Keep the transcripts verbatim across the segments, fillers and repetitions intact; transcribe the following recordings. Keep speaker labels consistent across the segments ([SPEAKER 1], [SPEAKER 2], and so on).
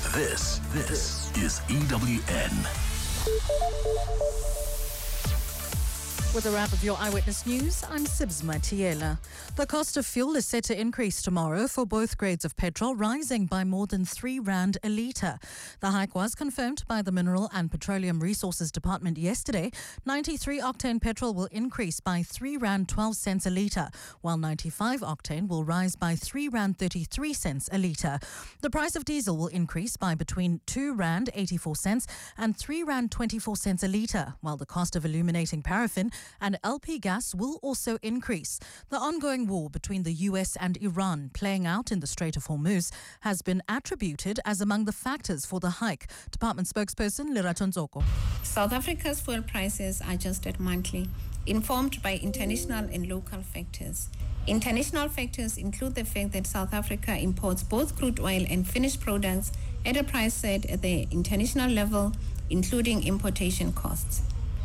[SPEAKER 1] This, this is E W N.
[SPEAKER 2] With a wrap of your Eyewitness News, I'm Sibs Matiela. The cost of fuel is set to increase tomorrow for both grades of petrol, rising by more than three rand a litre. The hike was confirmed by the Mineral and Petroleum Resources Department yesterday. ninety-three octane petrol will increase by three rand twelve cents a litre, while ninety-five octane will rise by three rand thirty-three cents a litre. The price of diesel will increase by between two rand eighty-four cents and three rand twenty-four cents a litre, while the cost of illuminating paraffin and L P gas will also increase. The ongoing war between the U S and Iran playing out in the Strait of Hormuz has been attributed as among the factors for the hike. Department spokesperson Lerato Nzoko.
[SPEAKER 3] South Africa's fuel prices are adjusted monthly, informed by international and local factors. International factors include the fact that South Africa imports both crude oil and finished products at a price set at the international level, including importation costs.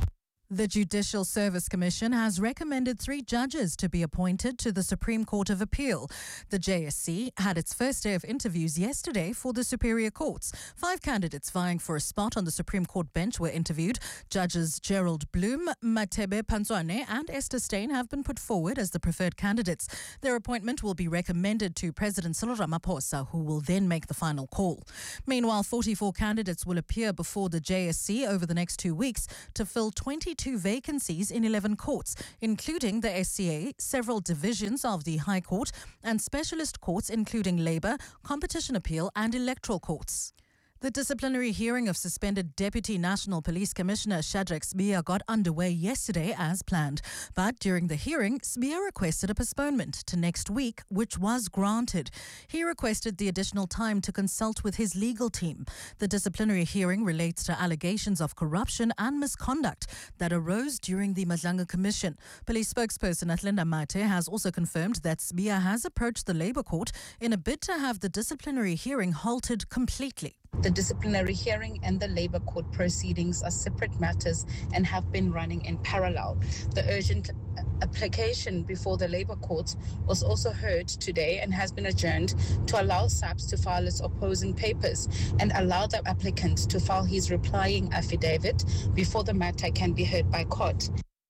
[SPEAKER 2] The Judicial Service Commission has recommended three judges to be appointed to the Supreme Court of Appeal. The J S C had its first day of interviews yesterday for the Superior Courts. Five candidates vying for a spot on the Supreme Court bench were interviewed. Judges Gerald Bloom, Matebe Pantswane and Esther Steyn have been put forward as the preferred candidates. Their appointment will be recommended to President Cyril Ramaphosa, who will then make the final call. Meanwhile, forty-four candidates will appear before the J S C over the next two weeks to fill twenty-two vacancies in eleven courts, including the S C A, several divisions of the High Court, and specialist courts including Labour, Competition Appeal and Electoral Courts. The disciplinary hearing of suspended Deputy National Police Commissioner Shadrack Sibiya got underway yesterday as planned. But during the hearing, Sibiya requested a postponement to next week, which was granted. He requested the additional time to consult with his legal team. The disciplinary hearing relates to allegations of corruption and misconduct that arose during the Madlanga Commission. Police spokesperson Athlenda Mate has also confirmed that Sibiya has approached the Labour Court in a bid to have the disciplinary hearing halted completely.
[SPEAKER 4] The disciplinary hearing and the Labour Court proceedings are separate matters and have been running in parallel. The urgent application before the Labour Court was also heard today and has been adjourned to allow SAPS to file its opposing papers and allow the applicant to file his replying affidavit before the matter can be heard by court.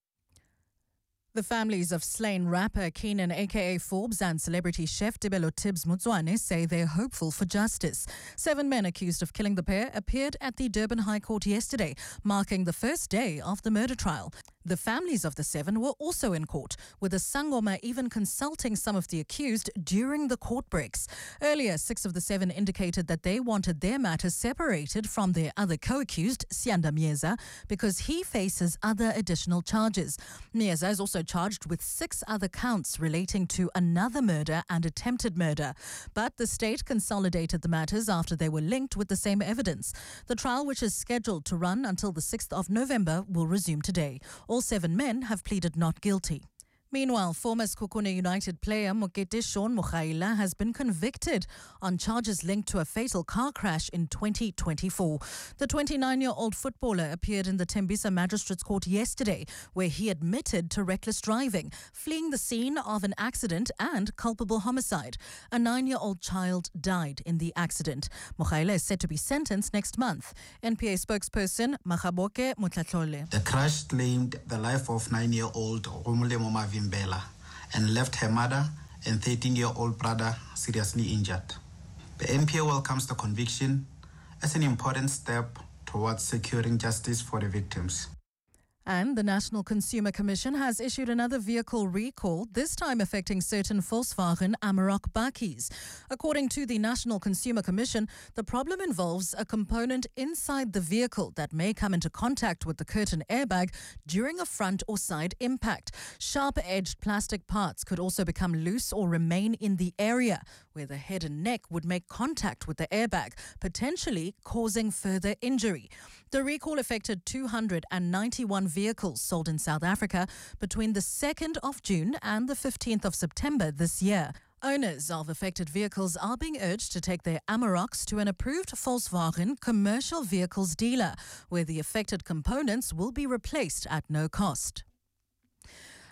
[SPEAKER 2] The families of slain rapper Keenan aka Forbes and celebrity chef Tebelo Tibbs Motswane say they're hopeful for justice. Seven men accused of killing the pair appeared at the Durban High Court yesterday, marking the first day of the murder trial. The families of the seven were also in court, with the Sangoma even consulting some of the accused during the court breaks. Earlier, six of the seven indicated that they wanted their matter separated from their other co-accused, Sianda Mieza, because he faces other additional charges. Mieza is also charged with six other counts relating to another murder and attempted murder. But the state consolidated the matters after they were linked with the same evidence. The trial, which is scheduled to run until the sixth of November, will resume today. All seven men have pleaded not guilty. Meanwhile, former Sekhukhune United player Mokete Shaun Mokhaila has been convicted on charges linked to a fatal car crash in twenty twenty-four. The twenty-nine-year-old footballer appeared in the Tembisa Magistrates Court yesterday, where he admitted to reckless driving, fleeing the scene of an accident and culpable homicide. A nine-year-old child died in the accident. Mokhaila is set to be sentenced next month. N P A spokesperson Makgaboke Motlatlole.
[SPEAKER 5] The crash claimed the life of nine-year-old Romulemo Mavi Mbela and left her mother and thirteen-year-old brother seriously injured. The N P A welcomes the conviction as an important step towards securing justice for the victims.
[SPEAKER 2] And the National Consumer Commission has issued another vehicle recall, this time affecting certain Volkswagen Amarok bakkies. According to the National Consumer Commission, the problem involves a component inside the vehicle that may come into contact with the curtain airbag during a front or side impact. Sharp-edged plastic parts could also become loose or remain in the area where the head and neck would make contact with the airbag, potentially causing further injury. The recall affected two hundred ninety-one vehicles sold in South Africa between the second of June and the fifteenth of September this year. Owners of affected vehicles are being urged to take their Amaroks to an approved Volkswagen commercial vehicles dealer, where the affected components will be replaced at no cost.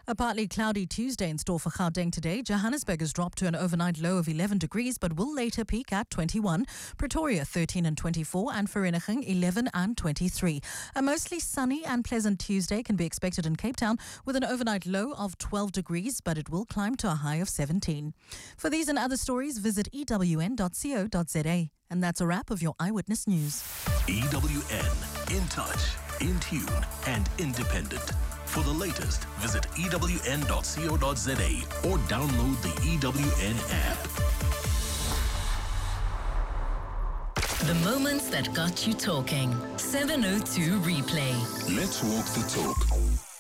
[SPEAKER 2] A partly cloudy Tuesday in store for Gauteng today. Johannesburg has dropped to an overnight low of eleven degrees but will later peak at twenty-one. Pretoria thirteen and twenty-four and Vereeniging eleven and twenty-three. A mostly sunny and pleasant Tuesday can be expected in Cape Town with an overnight low of twelve degrees but it will climb to a high of seventeen. For these and other stories, visit e w n dot co dot z a. And that's a wrap of your Eyewitness News.
[SPEAKER 1] E W N, in touch, in tune, and independent. For the latest, visit e w n dot co dot z a or download the E W N app.
[SPEAKER 6] The moments that got you talking. seven oh two Replay.
[SPEAKER 1] Let's walk the talk.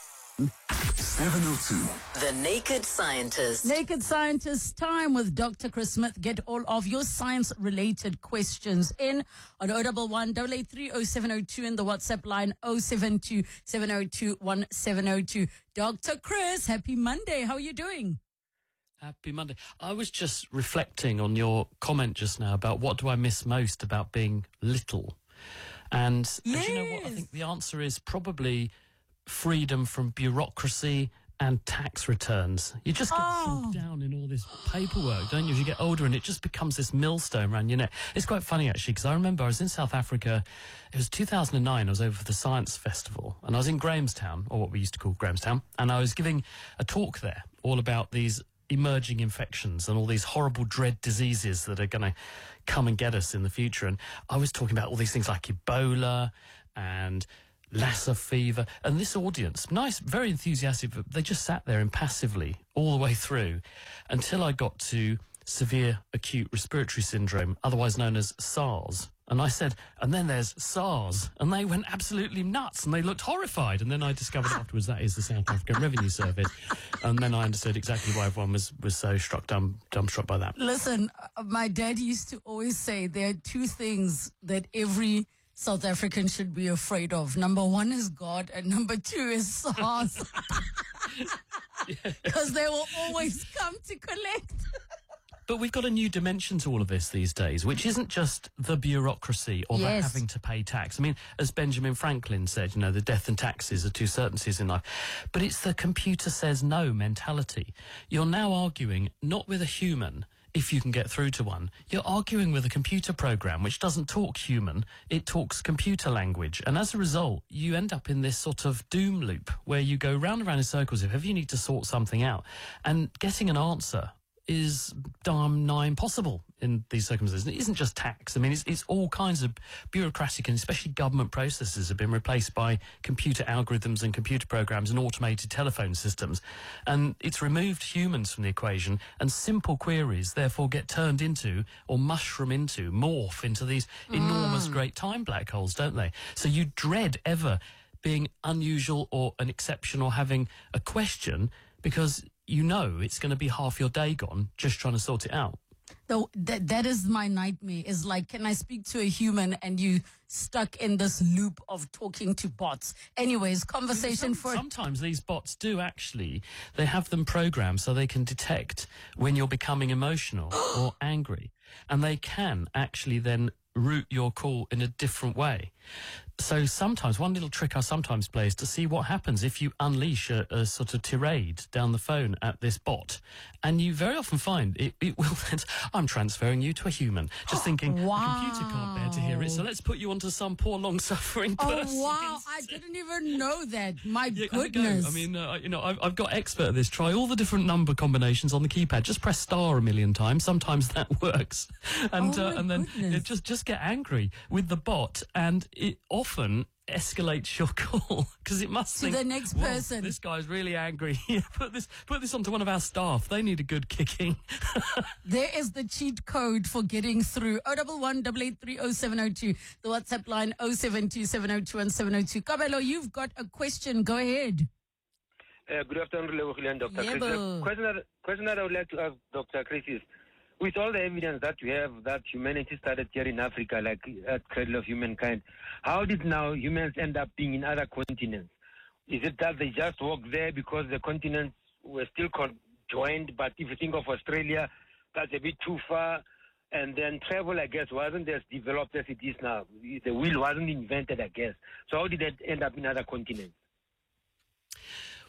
[SPEAKER 1] seven oh two.
[SPEAKER 6] The Naked Scientist.
[SPEAKER 7] Naked Scientist time with Doctor Chris Smith. Get all of your science-related questions in on oh one one, eight eight three, oh seven oh two and the WhatsApp line oh seven two, seven oh two, one seven oh two. Doctor Chris, happy Monday. How are you doing?
[SPEAKER 8] Happy Monday. I was just reflecting on your comment just now about what do I miss most about being little. And,
[SPEAKER 7] Yes.
[SPEAKER 8] and you know what? I think the answer is probably freedom from bureaucracy and tax returns. You just get
[SPEAKER 7] Oh.
[SPEAKER 8] bogged down in all this paperwork, don't you, as you get older, and it just becomes this millstone around your neck. It's quite funny, actually, because I remember I was in South Africa. It was two thousand nine. I was over for the Science Festival, and I was in Grahamstown, or what we used to call Grahamstown, and I was giving a talk there all about these emerging infections and all these horrible dread diseases that are going to come and get us in the future. And I was talking about all these things like Ebola and Lassa fever, and this audience, nice, very enthusiastic, but they just sat there impassively all the way through until I got to severe acute respiratory syndrome, otherwise known as SARS. And I said, and then there's SARS, and they went absolutely nuts and they looked horrified. And then I discovered afterwards that is the South African Revenue Service. And then I understood exactly why everyone was, was so struck dumb, dumbstruck by that.
[SPEAKER 7] Listen, uh, my dad used to always say there are two things that every South African should be afraid of. Number one is God, and number two is SARS. Because they will always come to collect.
[SPEAKER 8] But we've got a new dimension to all of this these days, which isn't just the bureaucracy or the
[SPEAKER 7] Yes.
[SPEAKER 8] having to pay tax. I mean, as Benjamin Franklin said, you know, the death and taxes are two certainties in life. But it's the computer says no mentality. You're now arguing not with a human, if you can get through to one. You're arguing with a computer program which doesn't talk human, it talks computer language. And as a result, you end up in this sort of doom loop where you go round and round in circles if ever you need to sort something out. And getting an answer is darn nigh impossible in these circumstances. It isn't just tax. I mean, it's, it's all kinds of bureaucratic and especially government processes have been replaced by computer algorithms and computer programs and automated telephone systems. And it's removed humans from the equation, and simple queries therefore get turned into or mushroom into, morph into these enormous great time black holes, don't they? So you dread ever being unusual or an exception or having a question because you know it's going to be half your day gone just trying to sort it out.
[SPEAKER 7] So that that is my nightmare. Is like, can I speak to a human and you stuck in this loop of talking to bots? Anyways, conversation
[SPEAKER 8] Some-
[SPEAKER 7] for
[SPEAKER 8] Sometimes these bots do actually, they have them programmed so they can detect when you're becoming emotional or angry. And they can actually then route your call in a different way. So sometimes, one little trick I sometimes play is to see what happens if you unleash a, a sort of tirade down the phone at this bot. And you very often find it, it will then, I'm transferring you to a human. Just thinking, the computer can't bear to hear it, so let's put you onto some poor long-suffering
[SPEAKER 7] Oh,
[SPEAKER 8] person.
[SPEAKER 7] wow. I didn't even know that. My
[SPEAKER 8] Yeah, have a go.
[SPEAKER 7] goodness.
[SPEAKER 8] I mean, uh, you know, I've, I've got expert at this. Try all the different number combinations on the keypad. Just press star a million times. Sometimes that works. And
[SPEAKER 7] Oh,
[SPEAKER 8] uh,
[SPEAKER 7] my
[SPEAKER 8] and then
[SPEAKER 7] goodness.
[SPEAKER 8] it just just get angry with the bot, and it often escalates your call because it must
[SPEAKER 7] To
[SPEAKER 8] think,
[SPEAKER 7] the next
[SPEAKER 8] "Whoa,
[SPEAKER 7] person."
[SPEAKER 8] This guy's really angry. put this put this onto one of our staff. They need a good kicking.
[SPEAKER 7] There is the cheat code for getting through. oh one one, eight eight three, oh seven oh two. The WhatsApp line oh seven two, seven oh two, one seven oh two. Kabelo, you've got a question. Go ahead.
[SPEAKER 9] Uh, good afternoon, Lebohile and Doctor Chris.
[SPEAKER 7] Yebo.
[SPEAKER 9] The question that, question that I would like to ask Doctor Chris is, with all the evidence that we have that humanity started here in Africa, like at cradle of humankind, how did now humans end up being in other continents? Is it that they just walked there because the continents were still conjoined, but if you think of Australia, that's a bit too far, and then travel, I guess, wasn't as developed as it is now. The wheel wasn't invented, I guess. So how did it end up in other continents?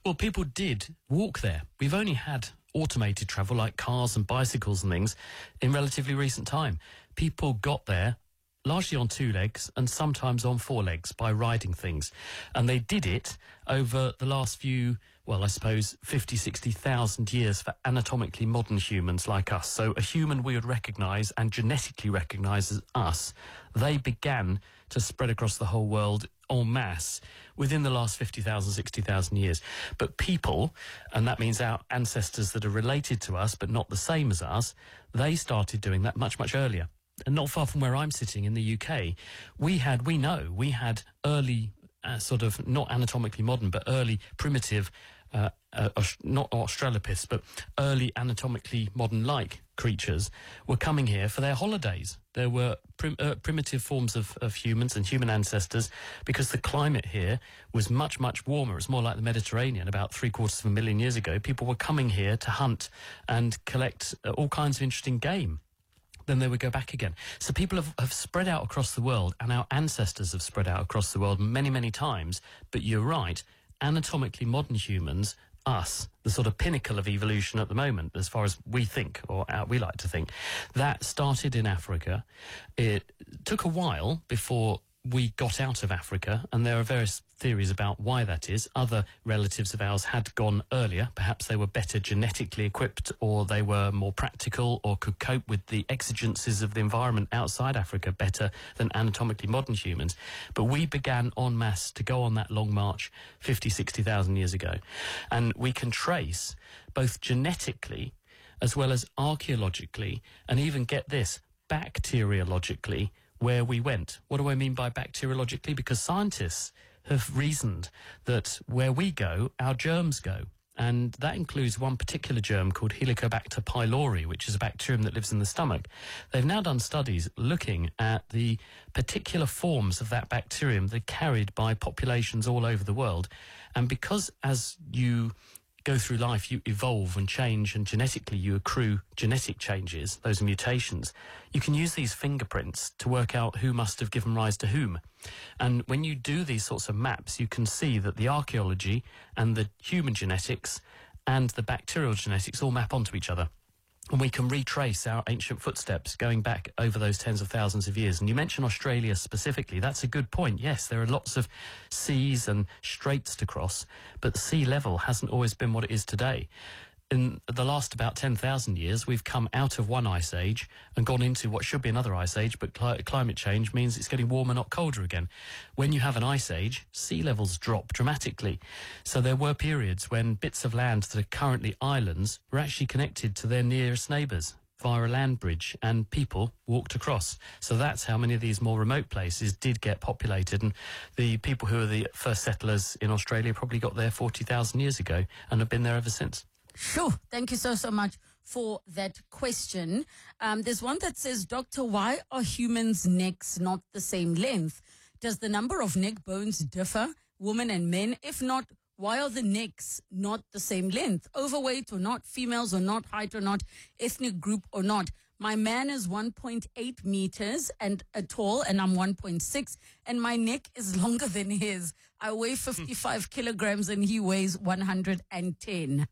[SPEAKER 8] Well, people did walk there. We've only had automated travel like cars and bicycles and things in relatively recent time. People got there largely on two legs and sometimes on four legs by riding things. And they did it over the last few, well, I suppose fifty, sixty thousand years for anatomically modern humans like us. So a human we would recognise and genetically recognise as us, they began to spread across the whole world en masse within the last fifty thousand, sixty thousand years. But people, and that means our ancestors that are related to us but not the same as us, they started doing that much, much earlier. And not far from where I'm sitting in the U K, we had, we know, we had early uh, sort of, not anatomically modern, but early primitive, uh, uh, not Australopiths, but early anatomically modern-like creatures were coming here for their holidays. There were prim uh, primitive forms of, of humans and human ancestors because the climate here was much, much warmer. It was more like the Mediterranean about three quarters of a million years ago. People were coming here to hunt and collect uh, all kinds of interesting game. Then they would go back again. So people have, have spread out across the world, and our ancestors have spread out across the world many, many times. But you're right, anatomically modern humans, us, the sort of pinnacle of evolution at the moment, as far as we think, or uh, we like to think, that started in Africa. It took a while before we got out of Africa, and there are various theories about why that is. Other relatives of ours had gone earlier. Perhaps they were better genetically equipped, or they were more practical, or could cope with the exigencies of the environment outside Africa better than anatomically modern humans. But we began en masse to go on that long march fifty, sixty thousand years ago. And we can trace both genetically as well as archaeologically, and even, get this, bacteriologically, where we went. What do I mean by bacteriologically? Because scientists have reasoned that where we go, our germs go. And that includes one particular germ called Helicobacter pylori, which is a bacterium that lives in the stomach. They've now done studies looking at the particular forms of that bacterium that are carried by populations all over the world. And because as you go through life, you evolve and change, and genetically you accrue genetic changes, those are mutations, you can use these fingerprints to work out who must have given rise to whom. And when you do these sorts of maps, you can see that the archaeology and the human genetics and the bacterial genetics all map onto each other. And we can retrace our ancient footsteps going back over those tens of thousands of years. And you mentioned Australia specifically. That's a good point. Yes, there are lots of seas and straits to cross, but the sea level hasn't always been what it is today. In the last about ten thousand years, we've come out of one ice age and gone into what should be another ice age, but cli climate change means it's getting warmer, not colder again. When you have an ice age, sea levels drop dramatically. So there were periods when bits of land that are currently islands were actually connected to their nearest neighbours via a land bridge, and people walked across. So that's how many of these more remote places did get populated. And the people who are the first settlers in Australia probably got there forty thousand years ago and have been there ever since.
[SPEAKER 7] Sure. Thank you so, so much for that question. Um, there's one that says, Doctor, why are humans' necks not the same length? Does the number of neck bones differ, women and men? If not, why are the necks not the same length? Overweight or not, females or not, height or not, ethnic group or not. My man is one point eight meters and uh, tall, and I'm one point six, and my neck is longer than his. I weigh fifty-five kilograms and he weighs one hundred ten.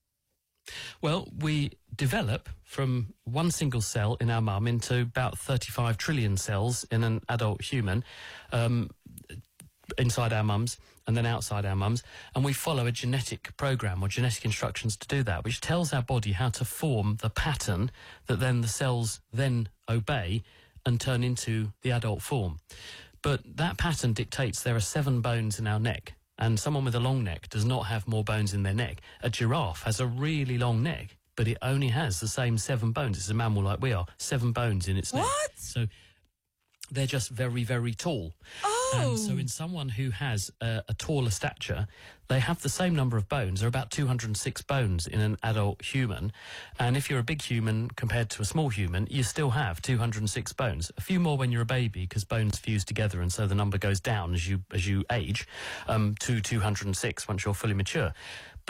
[SPEAKER 8] Well, we develop from one single cell in our mum into about thirty-five trillion cells in an adult human, um, inside our mums and then outside our mums, and we follow a genetic program or genetic instructions to do that, which tells our body how to form the pattern that then the cells then obey and turn into the adult form. But that pattern dictates there are seven bones in our neck. And someone with a long neck does not have more bones in their neck. A giraffe has a really long neck, but it only has the same seven bones. It's a mammal like we are, seven bones in its
[SPEAKER 7] what?
[SPEAKER 8] neck. So they're just very, very tall.
[SPEAKER 7] Oh.
[SPEAKER 8] And so in someone who has a, a taller stature, they have the same number of bones. There are about two hundred six bones in an adult human. And if you're a big human compared to a small human, you still have two hundred six bones. A few more when you're a baby, because bones fuse together, and so the number goes down as you as you age, um, to two hundred six once you're fully mature. But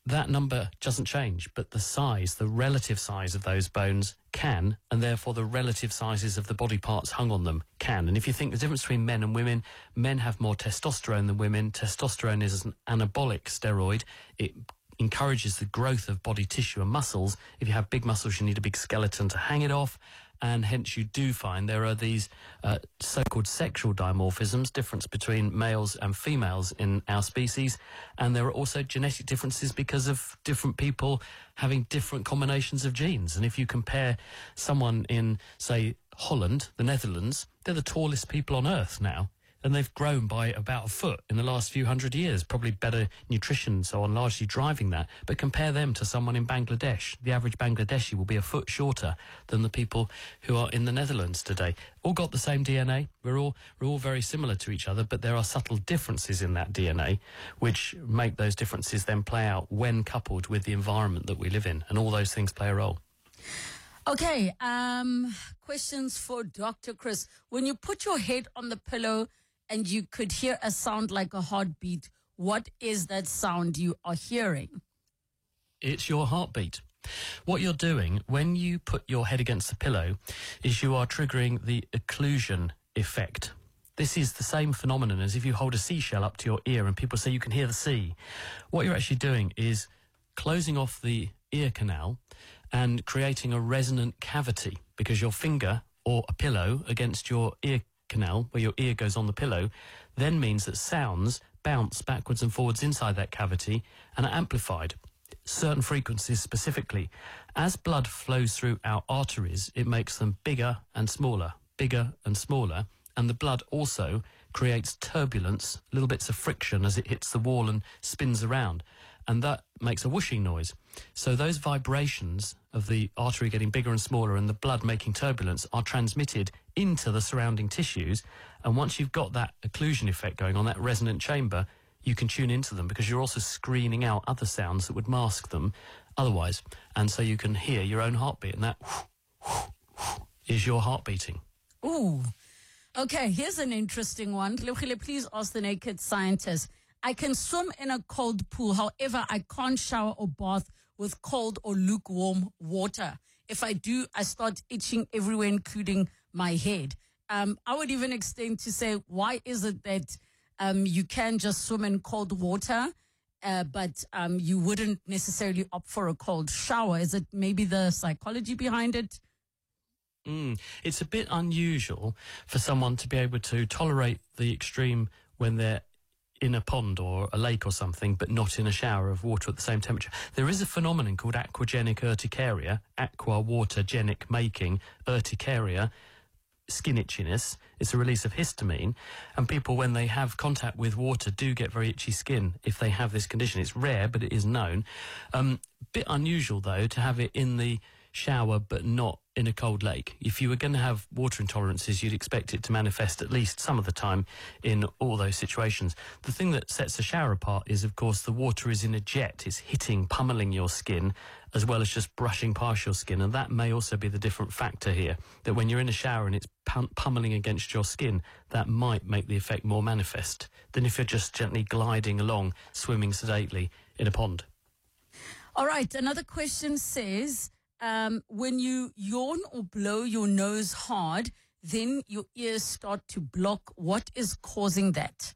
[SPEAKER 8] that number doesn't change, but the size, the relative size of those bones can, and therefore the relative sizes of the body parts hung on them can. And if you think the difference between men and women, men have more testosterone than women. Testosterone is an anabolic steroid. It encourages the growth of body tissue and muscles. If you have big muscles, you need a big skeleton to hang it off. And hence you do find there are these uh, so-called sexual dimorphisms, difference between males and females in our species. And there are also genetic differences because of different people having different combinations of genes. And if you compare someone in, say, Holland, the Netherlands, they're the tallest people on Earth now. And they've grown by about a foot in the last few hundred years, probably better nutrition and so on, largely driving that. But compare them to someone in Bangladesh. The average Bangladeshi will be a foot shorter than the people who are in the Netherlands today. All got the same D N A. We're all, we're all very similar to each other, but there are subtle differences in that D N A, which make those differences then play out when coupled with the environment that we live in. And all those things play a role.
[SPEAKER 7] Okay, um, questions for Doctor Chris. When you put your head on the pillow and you could hear a sound like a heartbeat, what is that sound you are hearing?
[SPEAKER 8] It's your heartbeat. What you're doing when you put your head against the pillow is you are triggering the occlusion effect. This is the same phenomenon as if you hold a seashell up to your ear and people say you can hear the sea. What you're actually doing is closing off the ear canal and creating a resonant cavity, because your finger or a pillow against your ear canal, where your ear goes on the pillow, then means that sounds bounce backwards and forwards inside that cavity and are amplified. Certain frequencies specifically. As blood flows through our arteries, it makes them bigger and smaller, bigger and smaller, and the blood also creates turbulence, little bits of friction as it hits the wall and spins around, and that makes a whooshing noise. So those vibrations of the artery getting bigger and smaller and the blood making turbulence are transmitted into the surrounding tissues, and once you've got that occlusion effect going on, that resonant chamber, you can tune into them because you're also screening out other sounds that would mask them otherwise, and so you can hear your own heartbeat, and that is your heart beating.
[SPEAKER 7] Ooh. Okay, here's an interesting one. Lebohile, please ask the naked scientist. I can swim in a cold pool. However, I can't shower or bath with cold or lukewarm water. If I do, I start itching everywhere, including my head. Um, I would even extend to say, why is it that um, you can just swim in cold water, uh, but um, you wouldn't necessarily opt for a cold shower? Is it maybe the psychology behind it?
[SPEAKER 8] Mm. It's a bit unusual for someone to be able to tolerate the extreme when they're in a pond or a lake or something, but not in a shower of water at the same temperature. There is a phenomenon called aquagenic urticaria, aqua watergenic making urticaria, skin itchiness. It's a release of histamine, and people, when they have contact with water, do get very itchy skin if they have this condition. It's rare, but it is known. Um, bit unusual, though, to have it in the shower but not in a cold lake. If you were going to have water intolerances, you'd expect it to manifest at least some of the time in all those situations. The thing that sets a shower apart is, of course, the water is in a jet. It's hitting, pummeling your skin, as well as just brushing past your skin. And that may also be the different factor here, that when you're in a shower and it's pum- pummeling against your skin, that might make the effect more manifest than if you're just gently gliding along, swimming sedately in a pond.
[SPEAKER 7] All right, another question says, Um, when you yawn or blow your nose hard, then your ears start to block. What is causing that?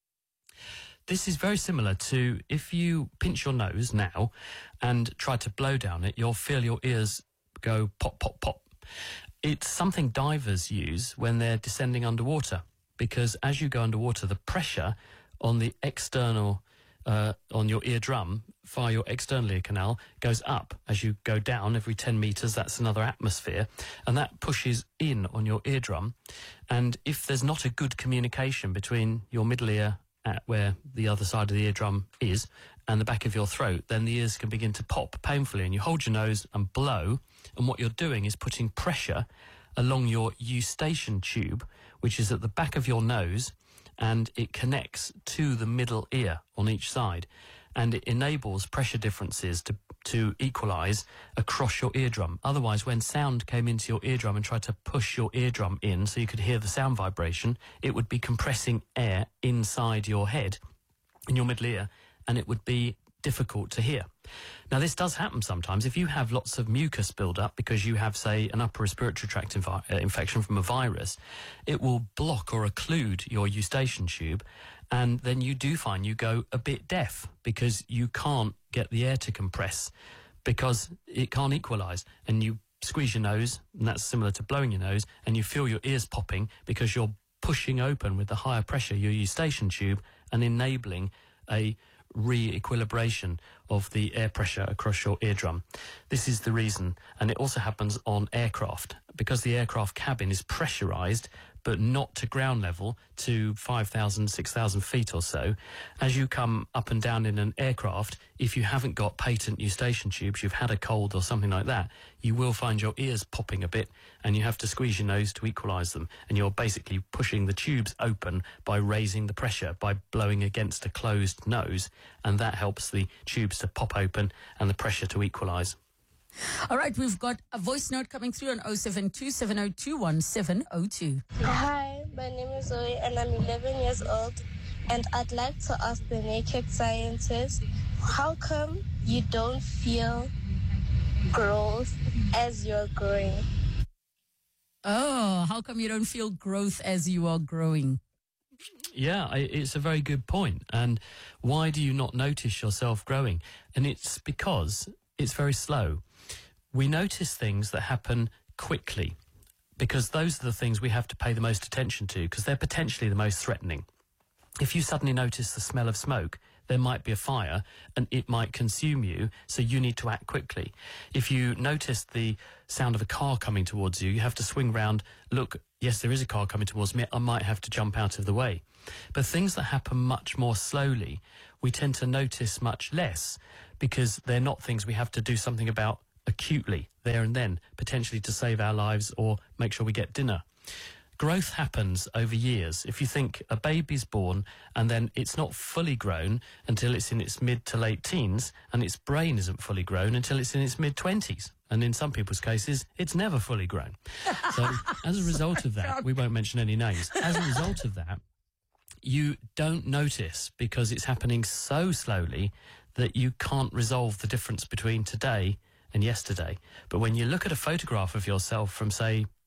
[SPEAKER 8] This is very similar to if you pinch your nose now and try to blow down it, you'll feel your ears go pop, pop, pop. It's something divers use when they're descending underwater, because as you go underwater, the pressure on the external Uh, on your eardrum via your external ear canal goes up. As you go down every ten meters, that's another atmosphere, and that pushes in on your eardrum. And if there's not a good communication between your middle ear, at where the other side of the eardrum is, and the back of your throat, then the ears can begin to pop painfully, and you hold your nose and blow, and what you're doing is putting pressure along your eustachian tube, which is at the back of your nose, and it connects to the middle ear on each side, and it enables pressure differences to to equalize across your eardrum. Otherwise, when sound came into your eardrum and tried to push your eardrum in so you could hear the sound vibration, it would be compressing air inside your head, in your middle ear, and it would be difficult to hear. Now, this does happen sometimes. If you have lots of mucus build-up because you have, say, an upper respiratory tract invi- uh, infection from a virus, it will block or occlude your eustachian tube, and then you do find you go a bit deaf because you can't get the air to compress because it can't equalise, and you squeeze your nose, and that's similar to blowing your nose, and you feel your ears popping because you're pushing open with the higher pressure your eustachian tube and enabling a re-equilibration of the air pressure across your eardrum. This is the reason, and it also happens on aircraft because the aircraft cabin is pressurized but not to ground level, to five thousand, six thousand feet or so. As you come up and down in an aircraft, if you haven't got patent eustachian tubes, you've had a cold or something like that, you will find your ears popping a bit and you have to squeeze your nose to equalise them. And you're basically pushing the tubes open by raising the pressure, by blowing against a closed nose, and that helps the tubes to pop open and the pressure to equalise.
[SPEAKER 7] All right, we've got a voice note coming through on oh seven two, seven oh two, one seven oh two.
[SPEAKER 10] Hi, my name is Zoe and I'm eleven years old, and I'd like to ask the naked scientist, how come you don't feel growth as you're growing?
[SPEAKER 7] Oh, how come you don't feel growth as you are growing?
[SPEAKER 8] Yeah, I, it's a very good point. And why do you not notice yourself growing? And it's because it's very slow. We notice things that happen quickly because those are the things we have to pay the most attention to because they're potentially the most threatening. If you suddenly notice the smell of smoke, there might be a fire and it might consume you, so you need to act quickly. If you notice the sound of a car coming towards you, you have to swing round, look, yes, there is a car coming towards me, I might have to jump out of the way. But things that happen much more slowly, we tend to notice much less because they're not things we have to do something about acutely, there and then, potentially to save our lives or make sure we get dinner. Growth happens over years. If you think a baby's born and then it's not fully grown until it's in its mid to late teens, and its brain isn't fully grown until it's in its mid-twenties. And in some people's cases, it's never fully grown. So as a result of that, we won't mention any names. As a result of that, you don't notice because it's happening so slowly that you can't resolve the difference between today and yesterday. But when you look at a photograph of yourself from, say,